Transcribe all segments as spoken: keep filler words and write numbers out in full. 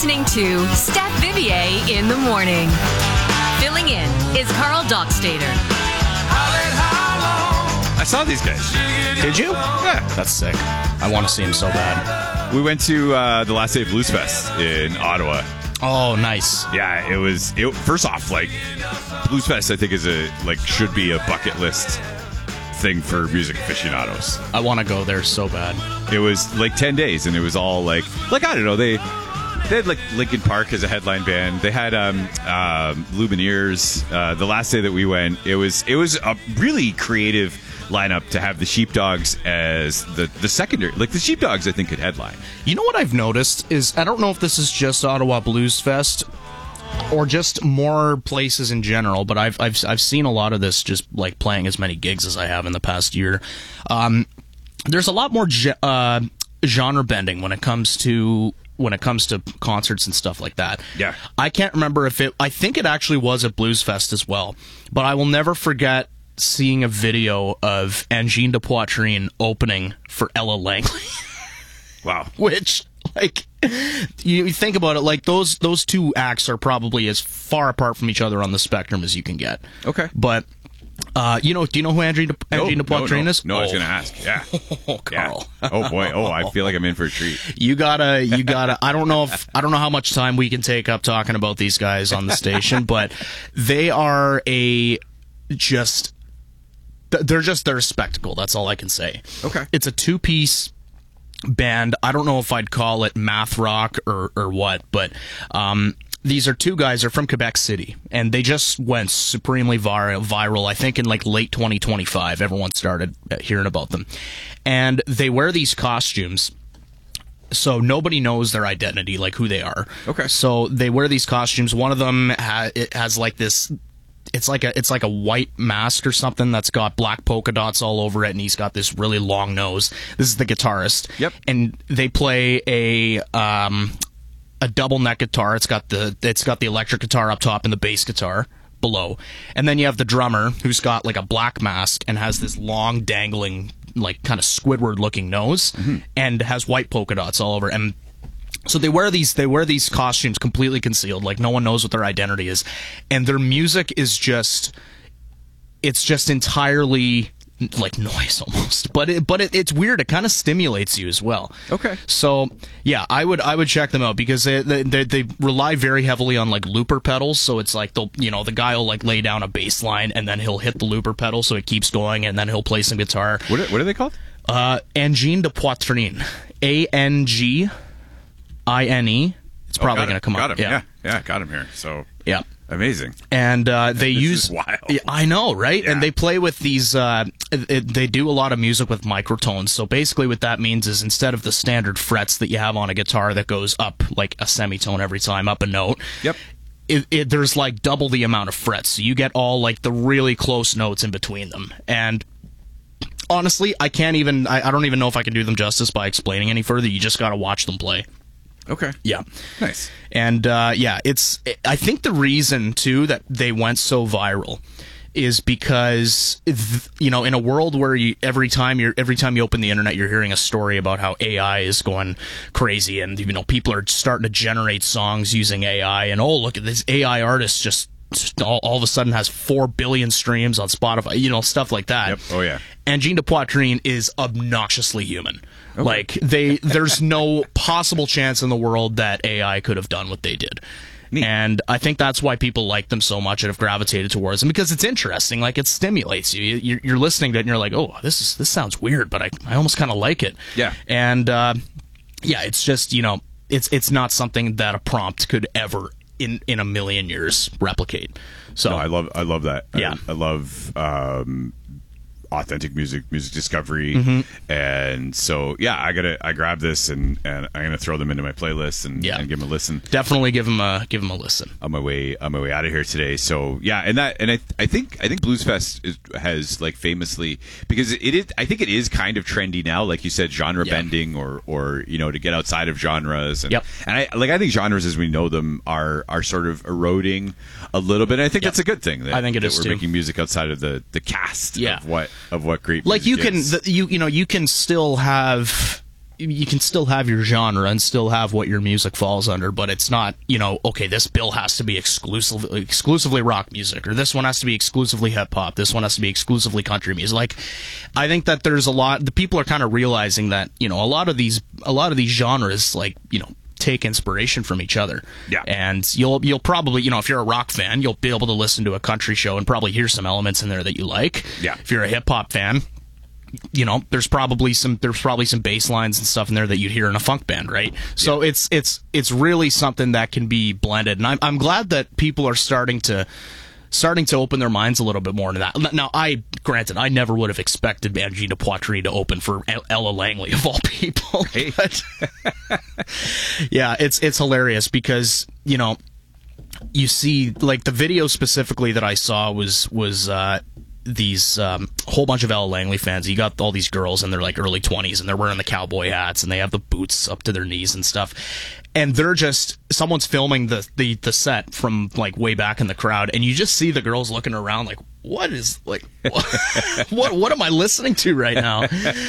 listening to Steph Vivier in the morning. Filling in is Carl Dockstader. I saw these guys. Did you? Yeah. That's sick. I want to see him so bad. We went to uh, the last day of Blues Fest in Ottawa. Oh, nice. Yeah, it was. It, first off, like Blues Fest, I think is a like should be a bucket list thing for music aficionados. I want to go there so bad. It was like ten days, and it was all like like I don't know they. They had like Linkin Park as a headline band. They had um, uh, Lumineers. Uh, the last day that we went, it was it was a really creative lineup to have the Sheepdogs as the the secondary. Like the Sheepdogs, I think could headline. You know what I've noticed is I don't know if this is just Ottawa Blues Fest or just more places in general, but I've I've I've seen a lot of this just like playing as many gigs as I have in the past year. Um, there's a lot more ge- uh, genre bending when it comes to. when it comes to concerts and stuff like that. Yeah. I can't remember if it, I think it actually was at Blues Fest as well, but I will never forget seeing a video of Angine de Poitrine opening for Ella Langley. Wow. Which, like, you think about it, like, those, those two acts are probably as far apart from each other on the spectrum as you can get. Okay. But, Uh, you know, do you know who Angine de, no, Angine de Poitrine no, no. is? No, oh. I was going to ask. Yeah. Oh, Carl. Yeah. Oh boy. Oh, I feel like I'm in for a treat. You gotta, you gotta. I don't know if I don't know how much time we can take up talking about these guys on the station, but they are a just. They're just they're a spectacle. That's all I can say. Okay. It's a two-piece band. I don't know if I'd call it math rock or or what, but um. These are two guys. They're from Quebec City, and they just went supremely vir- viral. I think in like late twenty twenty-five, everyone started hearing about them. And they wear these costumes, so nobody knows their identity, like who they are. Okay. So they wear these costumes. One of them ha- it has like this. It's like a it's like a white mask or something that's got black polka dots all over it, and he's got this really long nose. This is the guitarist. Yep. And they play a. Um, a double neck guitar. It's got the it's got the electric guitar up top and the bass guitar below. And then you have the drummer who's got like a black mask and has this long dangling like kind of Squidward looking nose mm-hmm. and has white polka dots all over. And so they wear these they wear these costumes completely concealed, like no one knows what their identity is. And their music is just it's just entirely like noise almost, but it, but it, it's weird. It kind of stimulates you as well. Okay. So yeah, I would I would check them out because they they, they they rely very heavily on like looper pedals. So it's like they'll you know the guy will like lay down a bass line and then he'll hit the looper pedal so it keeps going and then he'll play some guitar. What are, what are they called? Uh, Angine de Poitrine, A N G I N E. It's probably oh, going to come got up. Him. Yeah. yeah, yeah, got him here. So yeah. Amazing. And uh, they this use is wild. I know, right? Yeah. And they play with these uh, it, they do a lot of music with microtones. So basically what that means is instead of the standard frets that you have on a guitar that goes up like a semitone every time, up a note. Yep. It, it, there's like double the amount of frets. So you get all like the really close notes in between them. And honestly, I can't even I, I don't even know if I can do them justice by explaining any further. You just got to watch them play. Okay. Yeah. Nice. And uh, yeah, it's. I think the reason too that they went so viral is because you know in a world where you, every time you're every time you open the internet you're hearing a story about how A I is going crazy and you know people are starting to generate songs using A I and oh look at this A I artist just. All, all of a sudden has four billion streams on Spotify, you know, stuff like that. Yep. Oh yeah. Angine de Poitrine is obnoxiously human. Okay. Like they, there's no possible chance in the world that A I could have done what they did. Neat. And I think that's why people like them so much and have gravitated towards them because it's interesting. Like it stimulates you. You're, you're listening to it and you're like, oh, this is this sounds weird, but I I almost kind of like it. Yeah. And uh, yeah, it's just you know, it's it's not something that a prompt could ever. In, in a million years replicate. So no, I love I love that. Yeah. I, I love um, authentic music, music discovery, mm-hmm. and so yeah, I gotta I grab this and, and I'm gonna throw them into my playlist and, yeah. and give them a listen. Definitely give them a give them a listen on my way on my way out of here today. So yeah, and that and I I think I think Blues Fest is, has like famously because it is I think it is kind of trendy now, like you said, genre yeah. bending or or you know to get outside of genres. And, yep. and I like I think genres as we know them are are sort of eroding a little bit. And I think yep. that's a good thing. That, I think it that is we're too. making music outside of the the cast yeah. of what of what great like music you can is. the, you you know you can still have you can still have your genre and still have what your music falls under, but it's not, you know, okay, this bill has to be exclusively exclusively rock music, or this one has to be exclusively hip hop, this one has to be exclusively country music. Like, I think that there's a lot. The people are kind of realizing that, you know, a lot of these a lot of these genres, like, you know, take inspiration from each other. Yeah. And you'll you'll probably, you know, if you're a rock fan, you'll be able to listen to a country show and probably hear some elements in there that you like. Yeah. If you're a hip hop fan, you know, there's probably some there's probably some bass lines and stuff in there that you'd hear in a funk band, right? So Yeah. it's it's it's really something that can be blended, and I'm I'm glad that people are starting to starting to open their minds a little bit more to that. Now, I granted, I never would have expected Angina Poitrine to open for Ella Langley of all people. Hey. But, yeah, it's it's hilarious because, you know, you see, like, the video specifically that I saw was was uh, these um, whole bunch of Ella Langley fans. You got all these girls in their like early twenties, and they're wearing the cowboy hats, and they have the boots up to their knees and stuff. And they're just, someone's filming the, the, the set from like way back in the crowd, and you just see the girls looking around like, what is, like, what what, what am I listening to right now?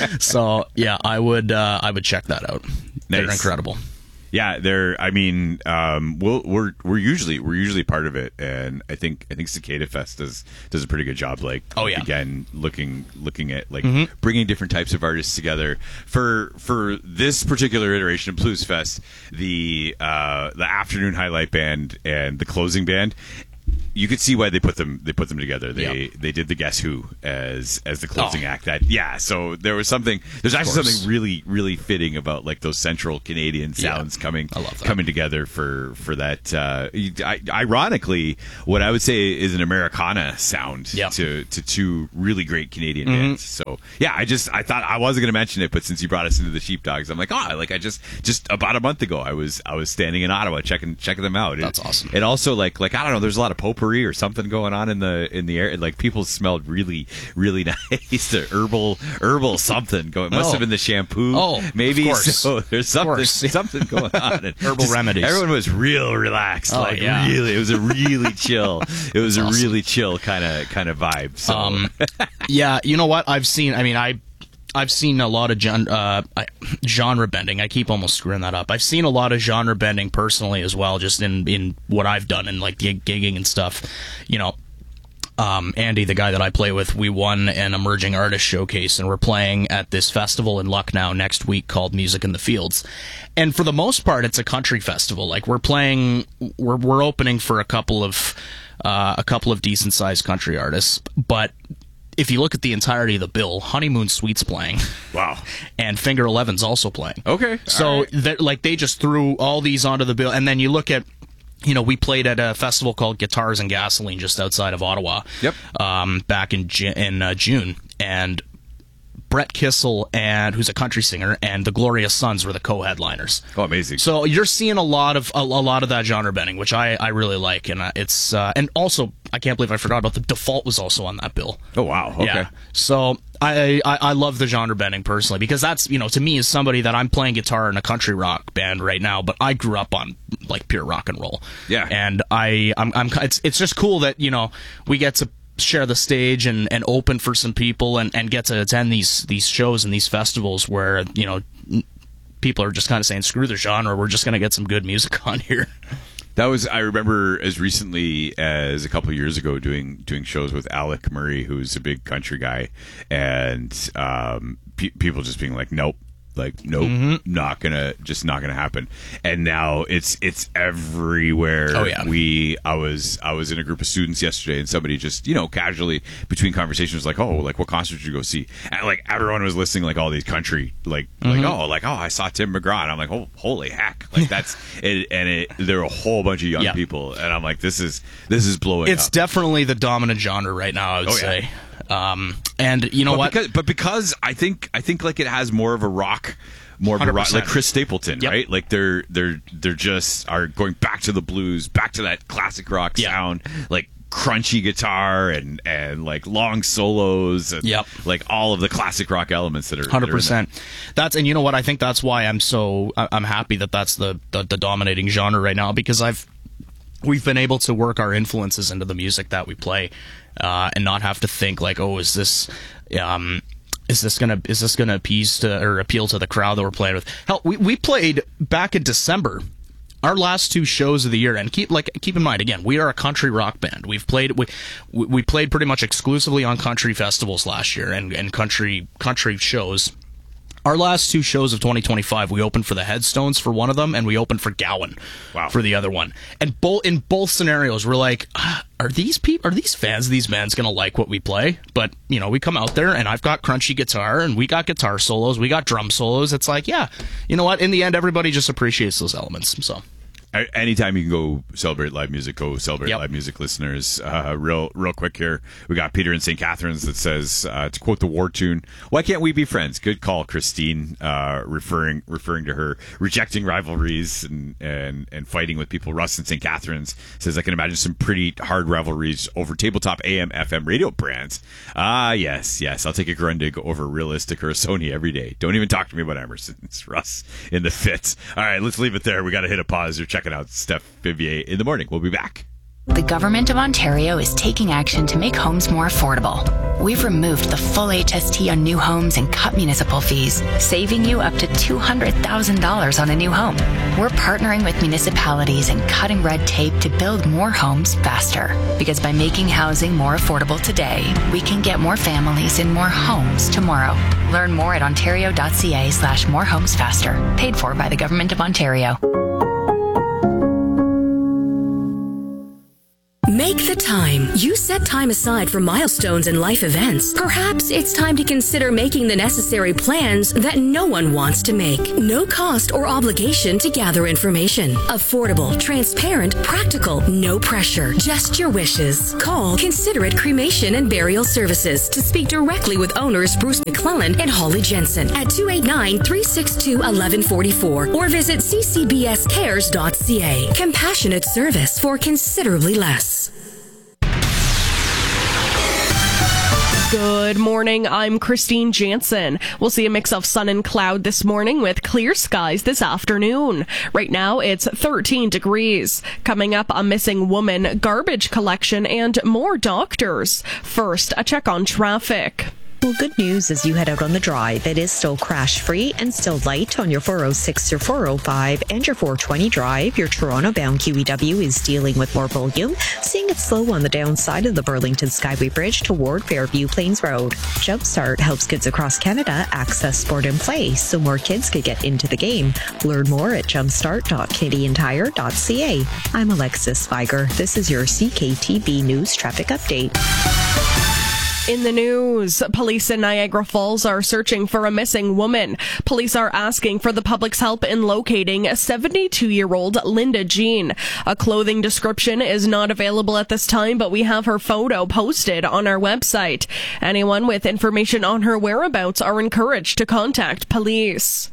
So yeah, I would uh, I would check that out. They're Nice. incredible. Yeah, they're. I mean, um, we'll, we're we're usually we're usually part of it, and I think I think Cicada Fest does does a pretty good job. Like, Oh, yeah. again, looking looking at like Mm-hmm. bringing different types of artists together for for this particular iteration of Blues Fest. The uh, the afternoon highlight band and the closing band. You could see why they put them they put them together. They Yep. they did the Guess Who as as the closing Oh. act. That yeah. So there was something. There's actually course. something really really fitting about like those central Canadian Yeah. sounds coming I love that. coming together for for that. Uh, I, ironically, what I would say is an Americana sound Yep. to to two really great Canadian Mm-hmm. bands. So yeah, I just I thought I wasn't going to mention it, but since you brought us into the Sheepdogs, I'm like, oh, like I just just about a month ago, I was I was standing in Ottawa checking checking them out. That's It- awesome. And also like like I don't know, there's a lot of potpourri or something going on in the in the air. Like people smelled really really nice. The herbal herbal something going. Must Oh. have been the shampoo. Oh, maybe. of course. So there's something course. something going on. And Herbal remedies. Everyone was real relaxed. Oh, like yeah. really, it was a really chill. It was a awesome. really chill kind of kind of vibe. So Um, yeah, you know what? I've seen. I mean, I. I've seen a lot of gen, uh, I- genre bending. I keep almost screwing that up. I've seen a lot of genre bending personally as well, just in, in what I've done and like the gigging and stuff. You know, um, Andy, the guy that I play with, we won an emerging artist showcase, and we're playing at this festival in Lucknow next week called Music in the Fields. And for the most part, it's a country festival. Like we're playing, we're we're opening for a couple of uh, a couple of decent sized country artists, but if you look at the entirety of the bill, Honeymoon Suite's playing, wow. and Finger Eleven's also playing. Okay. So, All right. they're- like, they just threw all these onto the bill, and then you look at, you know, we played at a festival called Guitars and Gasoline just outside of Ottawa. Yep. Um, back in Ju- in uh, June, and Brett Kissel, and who's a country singer, and the Glorious Sons were the co-headliners. Oh, amazing. So you're seeing a lot of a, a lot of that genre bending, which I, I really like, and uh, it's uh, and also I can't believe I forgot about the Default was also on that bill. oh wow. Okay. Yeah. So I, I I love the genre bending personally because that's, you know, to me as somebody that I'm playing guitar in a country rock band right now, but I grew up on like pure rock and roll. Yeah. And I I'm I'm it's it's just cool that, you know, we get to share the stage and, and open for some people and, and get to attend these these shows and these festivals where, you know, n- people are just kind of saying screw the genre, we're just going to get some good music on here. That was I remember as recently as a couple of years ago doing doing shows with Alec Murray, who's a big country guy, and um, pe- people just being like, nope. Like nope, Mm-hmm. not gonna, just not gonna happen. And now it's it's everywhere. Oh, yeah. We, I was I was in a group of students yesterday, and somebody just, you know, casually between conversations was like, oh, like what concert did you go see? And like everyone was listing like all these country, like Mm-hmm. like oh, like oh, I saw Tim McGraw, and I'm like, oh, holy heck, like that's it, and it. There are a whole bunch of young Yeah. people, and I'm like, this is this is blowing It's up. definitely the dominant genre right now, I would Oh, yeah. say. Um, and you know but what? Because, but because I think I think like it has more of a rock, more of a one hundred rock, percent. like Chris Stapleton, Yep. right? Like they're they're they're just are going back to the blues, back to that classic rock Yeah. sound, like crunchy guitar and and like long solos, and Yep. like all of the classic rock elements that are Hundred that are in percent. That's and you know what? I think that's why I'm so I- I'm happy that that's the, the the dominating genre right now because I've we've been able to work our influences into the music that we play, uh, and not have to think like, oh, is this um, is this gonna is this gonna appease to, or appeal to the crowd that we're playing with? Hell, we we played back in December. Our last two shows of the year, and keep like keep in mind again, we are a country rock band. We've played we we played pretty much exclusively on country festivals last year and, and country country shows. Our last two shows of twenty twenty-five, we opened for the Headstones for one of them, and we opened for Gowan wow. for the other one. And both in both scenarios, we're like, ah, are these people, are these fans of these bands going to like what we play? But you know, we come out there, and I've got crunchy guitar, and we got guitar solos, we got drum solos. It's like, yeah, you know what? In the end, everybody just appreciates those elements. So. Anytime you can go celebrate live music, go celebrate yep. live music, listeners. Uh, real, real quick here, we got Peter in Saint Catharines that says, uh, to quote the war tune, "Why can't we be friends?" Good call, Christine. Uh, referring, referring to her rejecting rivalries and, and, and fighting with people. Russ in Saint Catharines says, "I can imagine some pretty hard rivalries over tabletop A M, F M radio brands." Ah, yes, yes. I'll take a Grundig over Realistic or a Sony every day. Don't even talk to me about Emerson. It's Russ in the fits. All right, let's leave it there. We got to hit a pause. You're checking out Steph Vivier in the morning. We'll be back. The Government of Ontario is taking action to make homes more affordable. We've removed the full H S T on new homes and cut municipal fees, saving you up to two hundred thousand dollars on a new home. We're partnering with municipalities and cutting red tape to build more homes faster. Because by making housing more affordable today, we can get more families in more homes tomorrow. Learn more at ontario.ca slash more homes faster. Paid for by the Government of Ontario. Make the time. You set time aside for milestones and life events. Perhaps it's time to consider making the necessary plans that no one wants to make. No cost or obligation to gather information. Affordable, transparent, practical, no pressure. Just your wishes. Call Considerate Cremation and Burial Services to speak directly with owners Bruce McClellan and Holly Jensen at two eight nine, three six two, one one four four or visit c c b s cares dot c a. Compassionate service for considerably less. Good morning, I'm Christine Jansen. We'll see a mix of sun and cloud this morning with clear skies this afternoon. Right now it's thirteen degrees. Coming up, a missing woman, garbage collection, and more doctors. First, a check on traffic. Well, good news as you head out on the drive. It is still crash-free and still light on your four oh six, your four oh five, and your four twenty drive. Your Toronto-bound Q E W is dealing with more volume, seeing it slow on the downside of the Burlington Skyway Bridge toward Fairview Plains Road. Jumpstart helps kids across Canada access sport and play so more kids could get into the game. Learn more at jumpstart dot canadian tire dot c a. I'm Alexis Viger. This is your C K T B News Traffic Update. In the news, police in Niagara Falls are searching for a missing woman. Police are asking for the public's help in locating seventy-two-year-old Linda Jean. A clothing description is not available at this time, but we have her photo posted on our website. Anyone with information on her whereabouts are encouraged to contact police.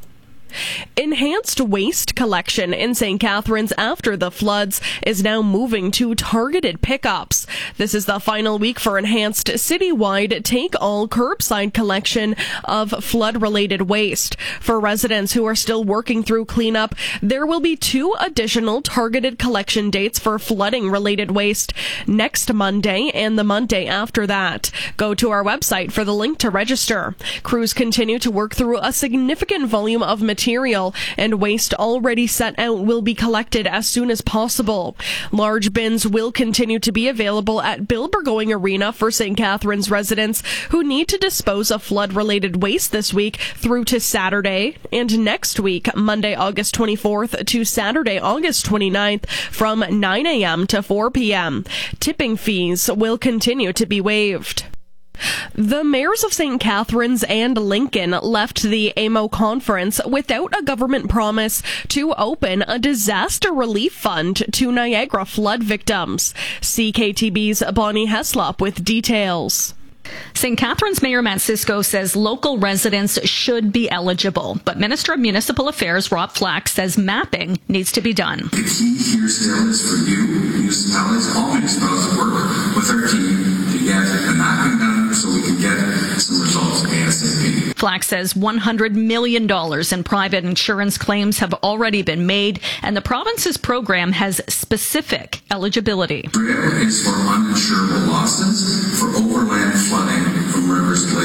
Enhanced waste collection in Saint Catharines after the floods is now moving to targeted pickups. This is the final week for enhanced citywide take-all curbside collection of flood-related waste. For residents who are still working through cleanup, there will be two additional targeted collection dates for flooding-related waste next Monday and the Monday after that. Go to our website for the link to register. Crews continue to work through a significant volume of material Material and waste already set out will be collected as soon as possible. Large bins will continue to be available at Bill Burgoyne Arena for Saint Catharines residents who need to dispose of flood-related waste this week through to Saturday, and next week, Monday, August twenty-fourth to Saturday, August twenty-ninth from nine a.m. to four p.m. Tipping fees will continue to be waived. The mayors of Saint Catharines and Lincoln left the A M O conference without a government promise to open a disaster relief fund to Niagara flood victims. C K T B's Bonnie Heslop with details. Saint Catharines Mayor Matt Cisco says local residents should be eligible, but Minister of Municipal Affairs Rob Flack says mapping needs to be done. The key here still is for you, municipalities, all municipalities, to work with our team to get the mapping done so we can get some results ASAP. Flack says one hundred million dollars in private insurance claims have already been made, and the province's program has specific eligibility. Trail is for uninsurable losses for overland flooding from rivers to Lake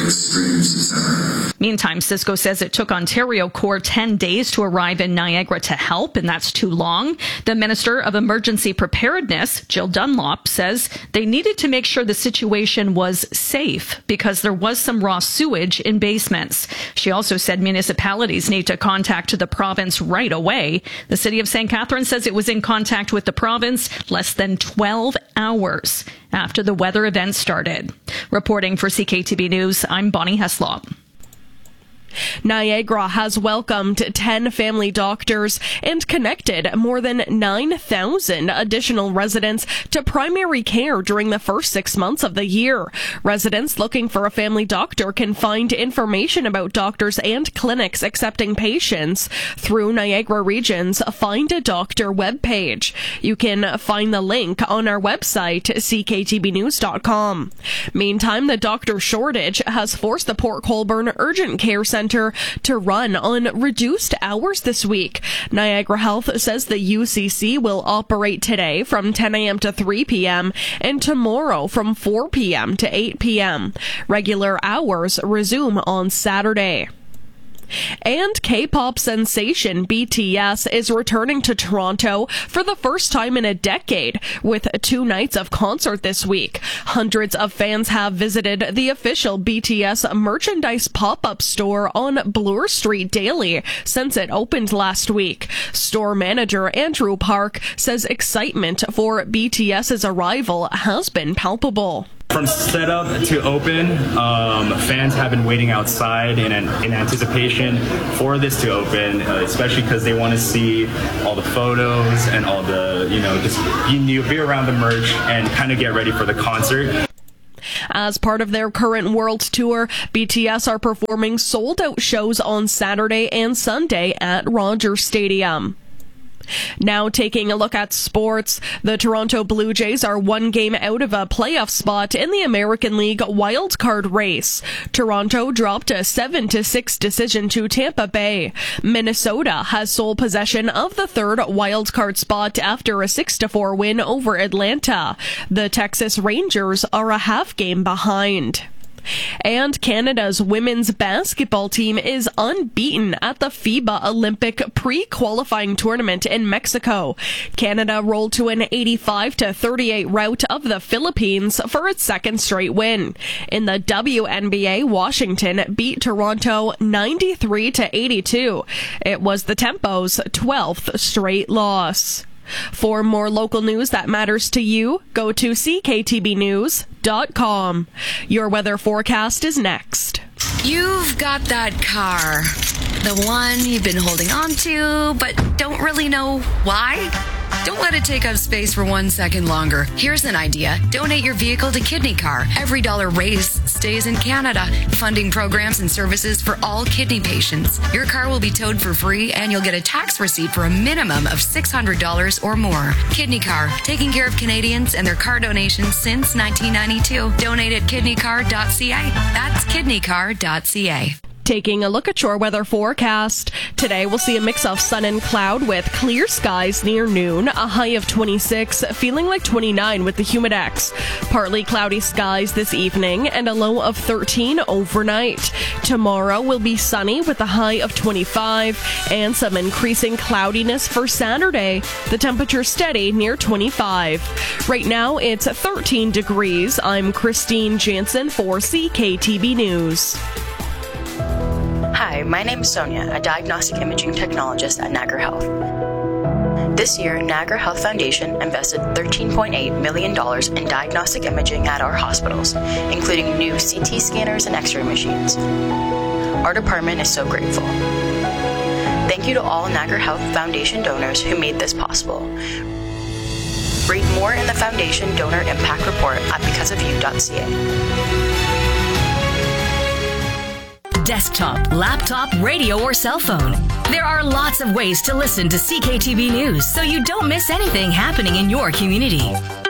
lakes, streams, et cetera. Meantime, Cisco says it took Ontario Corps ten days to arrive in Niagara to help, and that's too long. The Minister of Emergency Preparedness, Jill Dunlop, says they needed to make sure the situation was safe because there was some raw sewage in basements. She also said municipalities need to contact the province right away. The city of Saint Catharines says it was in contact with the province less than twelve hours after the weather event started. Reporting for C K T B News, I'm Bonnie Heslop. Niagara has welcomed ten family doctors and connected more than nine thousand additional residents to primary care during the first six months of the year. Residents looking for a family doctor can find information about doctors and clinics accepting patients through Niagara Region's Find a Doctor webpage. You can find the link on our website, c k t b news dot com. Meantime, the doctor shortage has forced the Port Colborne Urgent Care Center to run on reduced hours this week. Niagara Health says the U C C will operate today from ten a.m. to three p.m. and tomorrow from four p.m. to eight p.m. Regular hours resume on Saturday. And K-pop sensation B T S is returning to Toronto for the first time in a decade with two nights of concert this week. Hundreds of fans have visited the official B T S merchandise pop-up store on Bloor Street daily since it opened last week. Store manager Andrew Park says excitement for BTS's arrival has been palpable. From setup to open, um, fans have been waiting outside in, an, in anticipation for this to open, uh, especially because they want to see all the photos and all the, you know, just you be around the merch and kind of get ready for the concert. As part of their current world tour, B T S are performing sold-out shows on Saturday and Sunday at Rogers Stadium. Now taking a look at sports, the Toronto Blue Jays are one game out of a playoff spot in the American League wildcard race. Toronto dropped a seven to six decision to Tampa Bay. Minnesota has sole possession of the third wildcard spot after a six to four win over Atlanta. The Texas Rangers are a half game behind. And Canada's women's basketball team is unbeaten at the FIBA Olympic pre-qualifying tournament in Mexico. Canada rolled to an eighty-five to thirty-eight rout of the Philippines for its second straight win. In the W N B A, Washington beat Toronto ninety-three to eighty-two. It was the Tempo's twelfth straight loss. For more local news that matters to you, go to c k t b news dot com. Your weather forecast is next. You've got that car, the one you've been holding on to, but don't really know why? Don't let it take up space for one second longer. Here's an idea. Donate your vehicle to Kidney Car. Every dollar raised stays in Canada, funding programs and services for all kidney patients. Your car will be towed for free, and you'll get a tax receipt for a minimum of six hundred dollars or more. Kidney Car, taking care of Canadians and their car donations since nineteen ninety-two. Donate at kidney car dot c a. That's kidney car dot c a. Taking a look at your weather forecast. Today we'll see a mix of sun and cloud with clear skies near noon, a high of twenty-six, feeling like twenty-nine with the Humidex. Partly cloudy skies this evening and a low of thirteen overnight. Tomorrow will be sunny with a high of twenty-five and some increasing cloudiness for Saturday. The temperature steady near twenty-five. Right now it's thirteen degrees. I'm Christine Jansen for C K T B News. Hi, my name is Sonia, a diagnostic imaging technologist at Niagara Health. This year, Niagara Health Foundation invested thirteen point eight million dollars in diagnostic imaging at our hospitals, including new C T scanners and X-ray machines. Our department is so grateful. Thank you to all Niagara Health Foundation donors who made this possible. Read more in the Foundation Donor Impact Report at because of you dot c a. Desktop, laptop, radio, or cell phone. There are lots of ways to listen to C K T B News so you don't miss anything happening in your community.